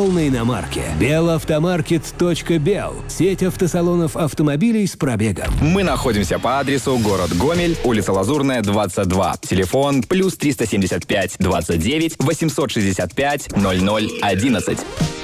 полной иномарке. Белавтомаркет.бел. Сеть автосалонов автомобилей с пробегом. Мы находимся по адресу город Гомель, улица Лазурная, 22. Телефон +375 29 865 00 11.